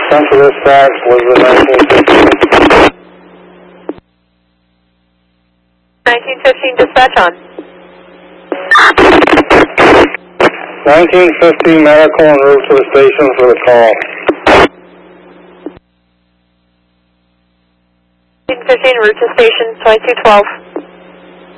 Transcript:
Central Dispatch, was the 1915. 1915 dispatch on. 1950 medical en route to the station for the call. 1915 route to station 2212.